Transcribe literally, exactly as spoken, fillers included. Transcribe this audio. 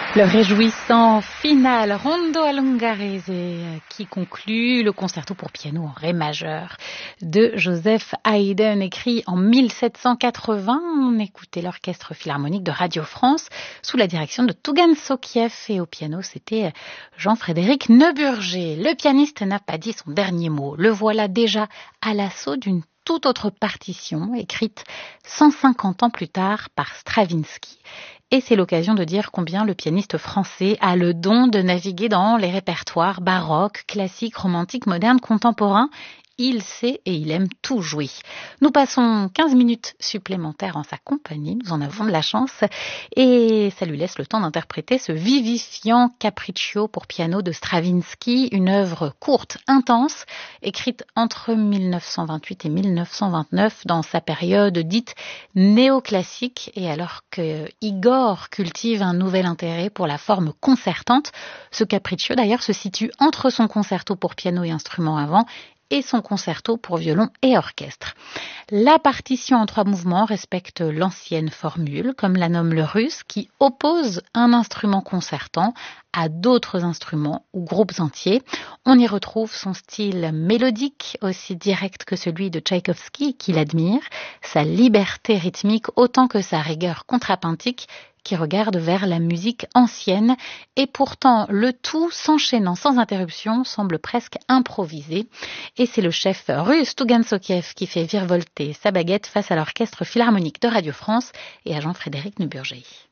Le réjouissant final Rondo a Lungarese qui conclut le concerto pour piano en ré majeur de Joseph Haydn, écrit en mille sept cent quatre-vingts. On écoutait l'orchestre philharmonique de Radio France sous la direction de Tougan Sokiev, et au piano c'était Jean-Frédéric Neuburger. Le pianiste n'a pas dit son dernier mot. Le voilà déjà à l'assaut d'une toute autre partition écrite cent cinquante ans plus tard par Stravinsky. Et c'est l'occasion de dire combien le pianiste français a le don de naviguer dans les répertoires baroques, classiques, romantiques, modernes, contemporains. Il sait et il aime tout jouer. Nous passons quinze minutes supplémentaires en sa compagnie, nous en avons de la chance, et ça lui laisse le temps d'interpréter ce vivifiant capriccio pour piano de Stravinsky, une œuvre courte, intense, écrite entre mille neuf cent vingt-huit et mille neuf cent vingt-neuf dans sa période dite néoclassique, et alors que Igor cultive un nouvel intérêt pour la forme concertante. Ce capriccio d'ailleurs se situe entre son concerto pour piano et instruments à vent et son concerto pour violon et orchestre. La partition en trois mouvements respecte l'ancienne formule, comme la nomme le Russe, qui oppose un instrument concertant à d'autres instruments ou groupes entiers. On y retrouve son style mélodique, aussi direct que celui de Tchaïkovski, qu'il admire, sa liberté rythmique autant que sa rigueur contrapuntique, qui regarde vers la musique ancienne, et pourtant le tout s'enchaînant sans interruption semble presque improvisé. Et c'est le chef russe Tougan Sokiev qui fait virevolter sa baguette face à l'orchestre philharmonique de Radio France et à Jean-Frédéric Neuburger.